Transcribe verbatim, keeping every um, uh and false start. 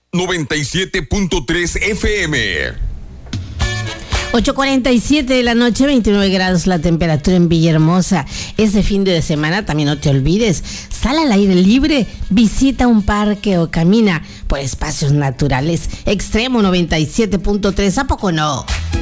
noventa y siete punto tres F M. ocho cuarenta y siete de la noche, veintinueve grados la temperatura en Villahermosa. Este fin de semana también no te olvides, sal al aire libre, visita un parque o camina por espacios naturales. Extremo noventa y siete punto tres, ¿a poco no?